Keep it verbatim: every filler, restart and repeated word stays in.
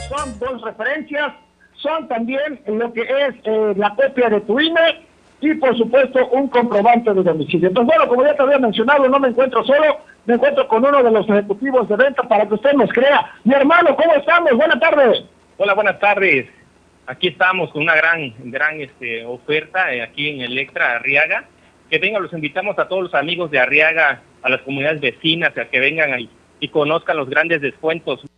son dos referencias, son también lo que es eh, la copia de tu I N E y por supuesto un comprobante de domicilio. Entonces bueno, como ya te había mencionado, no me encuentro solo, me encuentro con uno de los ejecutivos de venta para que usted nos crea. Mi hermano, ¿cómo estamos? Buenas tardes. Hola, buenas tardes. Aquí estamos con una gran gran este, oferta eh, aquí en Electra Arriaga. Que vengan, los invitamos a todos los amigos de Arriaga, a las comunidades vecinas, a que vengan ahí y conozcan los grandes descuentos.